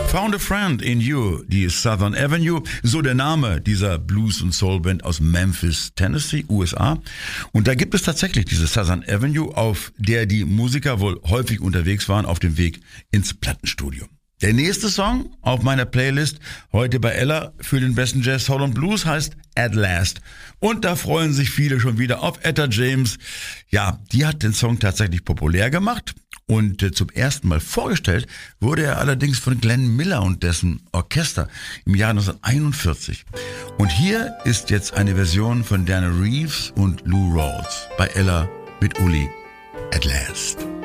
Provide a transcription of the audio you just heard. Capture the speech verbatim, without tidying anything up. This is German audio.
Found a Friend in You, die Southern Avenue, so der Name dieser Blues- und Soul-Band aus Memphis, Tennessee, U S A. Und da gibt es tatsächlich diese Southern Avenue, auf der die Musiker wohl häufig unterwegs waren auf dem Weg ins Plattenstudio. Der nächste Song auf meiner Playlist heute bei Ella für den besten Jazz, Soul und Blues heißt At Last. Und da freuen sich viele schon wieder auf Etta James. Ja, die hat den Song tatsächlich populär gemacht. Und äh, zum ersten Mal vorgestellt wurde er allerdings von Glenn Miller und dessen Orchester im Jahr neunzehnhunderteinundvierzig. Und hier ist jetzt eine Version von Dana Reeves und Lou Rawls bei Ella mit Uli, At Last.